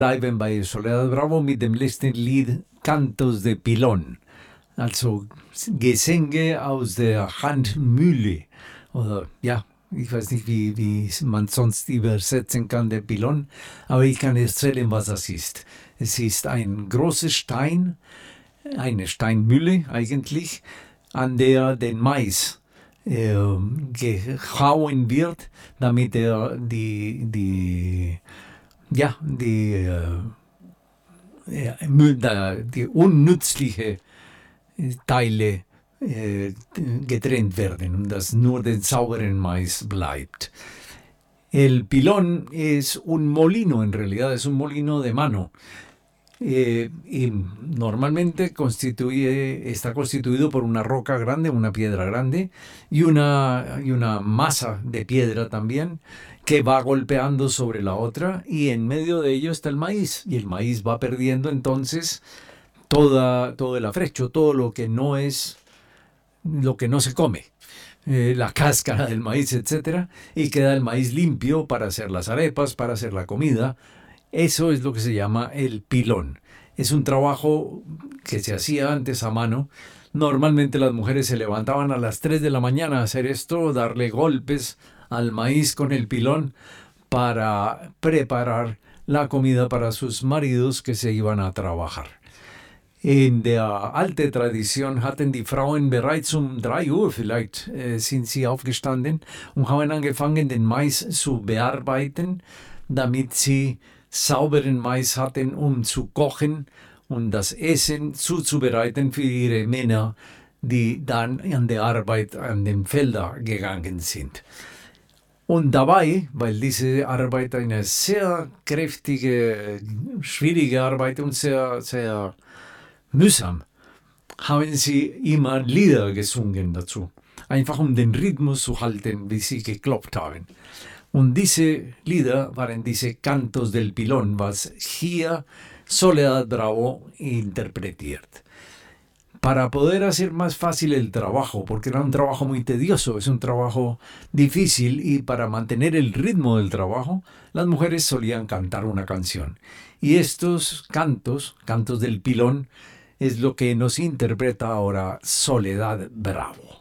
Bleiben bei Soledad Bravo mit dem letzten Lied Cantos de Pilón, also Gesänge aus der Handmühle. Oder ja, ich weiß nicht, wie man sonst übersetzen kann, der Pilón, aber ich kann erzählen, was das ist. Es ist ein großer Stein, eine Steinmühle eigentlich, an der den Mais gehauen wird, damit er die unnützliche Teile getrennt werden und dass nur der saubere Mais bleibt. El pilón es un molino, en realidad es un molino de mano. Y normalmente está constituido por una roca grande, una piedra grande y una masa de piedra también que va golpeando sobre la otra, y en medio de ello está el maíz, y el maíz va perdiendo entonces todo el afrecho, todo lo que no se come, la cáscara del maíz, etcétera, y queda el maíz limpio para hacer las arepas, para hacer la comida. Eso es lo que se llama el pilón. Es un trabajo que se hacía antes a mano. Normalmente las mujeres se levantaban a las 3 de la mañana a hacer esto, darle golpes al maíz con el pilón para preparar la comida para sus maridos que se iban a trabajar. In der alten Tradition hatten die Frauen bereits um 3 Uhr vielleicht sind sie aufgestanden und haben angefangen, den Mais zu bearbeiten, damit sie sauberen Mais hatten, um zu kochen und das Essen zuzubereiten für ihre Männer, die dann an der Arbeit an den Feldern gegangen sind. Und dabei, weil diese Arbeit eine sehr kräftige, schwierige Arbeit und sehr, sehr mühsam, haben sie immer Lieder gesungen dazu, einfach um den Rhythmus zu halten, wie sie geklopft haben. Und diese Lieder waren diese Cantos del Pilón, was hier Soledad Bravo interpretiert. Para poder hacer más fácil el trabajo, porque era un trabajo muy tedioso, es un trabajo difícil, y para mantener el ritmo del trabajo, las mujeres solían cantar una canción. Y estos cantos del Pilón, es lo que nos interpreta ahora Soledad Bravo.